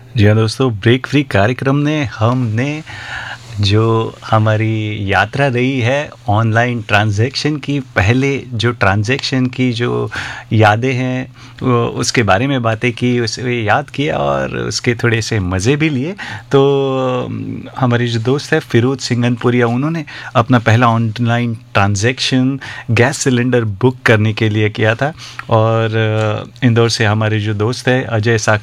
जी हाँ दोस्तों, break free कार्यक्रम ने हमने जो हमारी यात्रा रही है ऑनलाइन ट्रांज़ैक्शन की, पहले जो ट्रांज़ैक्शन की जो यादें हैं वो उसके बारे में बातें की, उसे याद किया और उसके थोड़े से मज़े भी लिए। तो हमारे जो दोस्त हैं फिरोज़ सिंघनपुरिया, उन्होंने अपना पहला online transaction gas cylinder book करने के लिए किया था। और इंदौर से हमारे जो दोस्त हैं अजय